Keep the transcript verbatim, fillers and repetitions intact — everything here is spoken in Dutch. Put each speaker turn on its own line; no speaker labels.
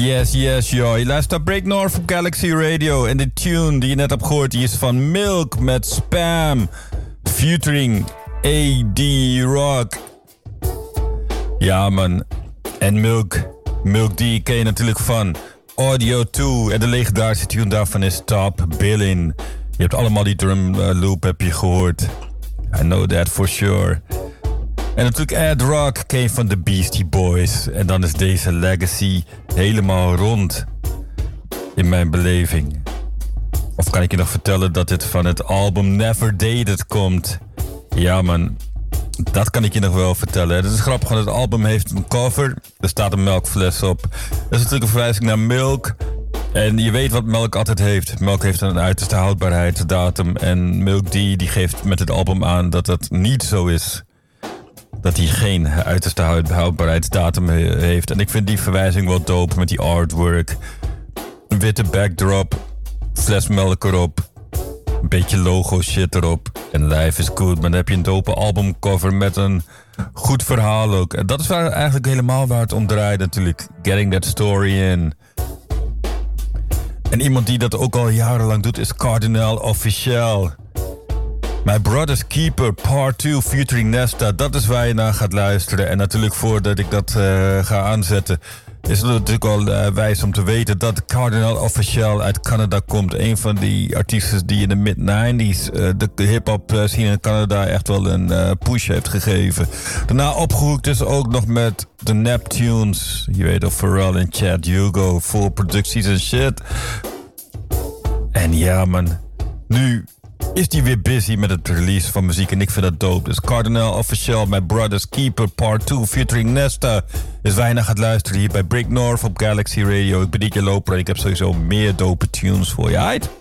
Yes, yes, joh. Je luistert naar Break North op Galaxy Radio. En de tune die je net hebt gehoord, die is van Milk met Spam. Featuring A D Rock. Ja, man. En Milk. Milk D ken je natuurlijk van Audio twee. En de legendarische tune daarvan is Top Billin'. Je hebt allemaal die drum loop heb je gehoord. I know that for sure. En natuurlijk Ad Rock ken je van de Beastie Boys. En dan is deze legacy helemaal rond. In mijn beleving. Of kan ik je nog vertellen dat dit van het album Never Dated komt? Ja, man. Dat kan ik je nog wel vertellen. Het is grappig, want het album heeft een cover. Er staat een melkfles op. Dat is natuurlijk een verwijzing naar Milk. En je weet wat melk altijd heeft. Melk heeft een uiterste houdbaarheidsdatum. En Milk D die geeft met het album aan dat dat niet zo is. Dat hij geen uiterste houdbaarheidsdatum heeft. En ik vind die verwijzing wel dope met die artwork. Een witte backdrop. Fles melk erop. Een beetje logo shit erop. En life is good. Maar dan heb je een dope albumcover met een goed verhaal ook. En dat is waar, eigenlijk helemaal waar het om draait natuurlijk. Getting that story in. En iemand die dat ook al jarenlang doet is Kardinal Offishall. My Brother's Keeper Part twee featuring Nesta. Dat is waar je naar gaat luisteren. En natuurlijk voordat ik dat uh, ga aanzetten, is het natuurlijk wel uh, wijs om te weten dat Kardinal Offishall uit Canada komt. Een van die artiesten die in de mid-nineties uh, de hip-hop uh, scene in Canada echt wel een uh, push heeft gegeven. Daarna opgehoekt is ook nog met de Neptunes. Je weet of Pharrell en Chad Hugo, full producties en shit. En ja, man. Nu is die weer busy met het release van muziek en ik vind dat dope. Dus Kardinal Offishall, My Brother's Keeper Part twee featuring Nesta is weinig gaat luisteren hier bij Break North op Galaxy Radio. Ik ben D J Loper en ik heb sowieso meer dope tunes voor je. Aight?